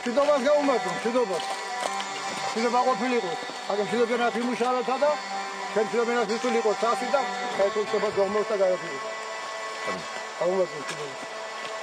მშვიდობას გაუმართო, მშვიდობას. მშვიდობა ყოფილიყო. აგ მშვიდობიანად იმუშავრებთა და შენ მშვიდობიანად ვისულიყო წასვი და საერთოდ შობა გომოს და გაიყოფილიყო. გაუმართო მშვიდობა.